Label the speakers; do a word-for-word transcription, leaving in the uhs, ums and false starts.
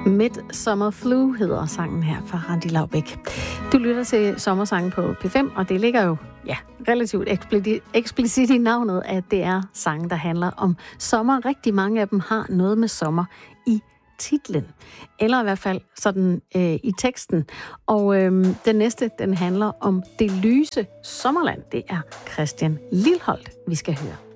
Speaker 1: Midsummer Flu hedder sangen her fra Randi Laubæk. Du lytter til Sommersangen på P fem, og det ligger jo ja, relativt eksplicit i navnet, at det er sange, der handler om sommer. Rigtig mange af dem har noget med sommer i titlen, eller i hvert fald sådan øh, i teksten. Og øh, den næste, den handler om det lyse sommerland. Det er Christian Lilholt, vi skal høre.